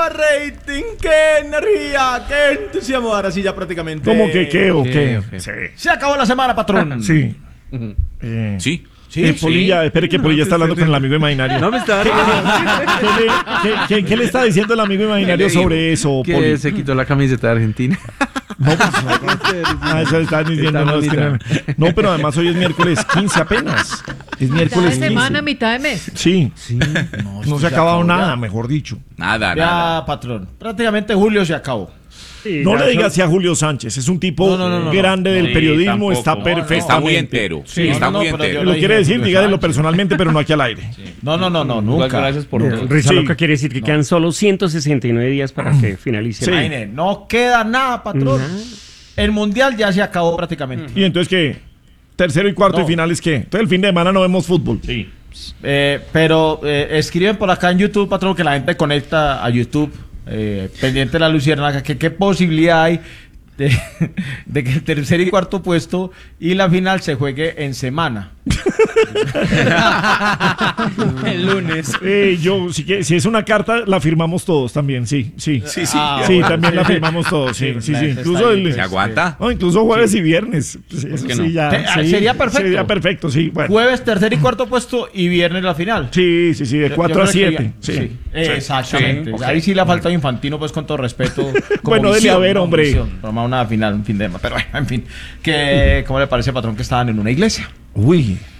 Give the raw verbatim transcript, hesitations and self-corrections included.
rating, qué energía, qué entusiasmo. Ahora sí, ya prácticamente. ¿Cómo que qué o qué? qué? Sí. Se acabó la semana, patrón. Sí. Uh-huh. Eh, sí. Sí, eh, Polilla, sí. Espere que Polilla está hablando con el amigo imaginario. No me está ¿Qué, ¿Qué, le, qué, qué, ¿Qué le está diciendo el amigo imaginario sobre eso, que Poli? Se quitó la camiseta de Argentina. No, pues, ah, eso están diciendo. No, es que no, no, pero además hoy es miércoles quince apenas. Es miércoles mitad de semana, quince. mitad de mes. Sí, sí. No, no se ha acabado nada, ya. Mejor dicho. Nada, ya, nada. Patrón. Prácticamente julio se acabó. Sí, no le digas así a Julio Sánchez, es un tipo no, no, no, grande no, no, del sí, periodismo, tampoco. Está perfecto. Está muy entero. Sí, está muy entero. Lo quiere decir, dígalo personalmente, pero no aquí al aire. Sí. No, no, no, no, nunca. Gracias por todo. Risa Loca quiere decir que no. quedan solo ciento sesenta y nueve días para que finalice. Sí. Ay, no queda nada, patrón. Uh-huh. El mundial ya se acabó prácticamente. ¿Y entonces qué? Tercero y cuarto no. y finales, ¿qué? Entonces el fin de semana no vemos fútbol. Sí. Eh, pero eh, escriben por acá en YouTube, patrón, que la gente conecta a YouTube. Eh, pendiente de la Luciérnaga, que qué posibilidad hay de, de que el tercer y cuarto puesto y la final se juegue en semana. El lunes. Eh, yo, si, si es una carta, la firmamos todos también, sí, sí. Sí, sí. Ah, sí, bueno, también sí. La firmamos todos, sí, sí, sí. sí. Incluso el, ¿se aguanta? No, incluso jueves sí. y viernes. Pues eso no? sí, ya, Te, sí, sería perfecto. Sería perfecto, sí. Bueno. Jueves, tercer y cuarto puesto y viernes la final. Sí, sí, sí, de cuatro a siete. Sí. Sí. Exactamente. Sí. Okay. Ahí sí le ha faltado Infantino, pues con todo respeto. Bueno, debe haber, no, hombre. Tomar una final, un fin de... Pero bueno, en fin. Que, ¿cómo le parece, patrón, que estaban en una iglesia? Uy.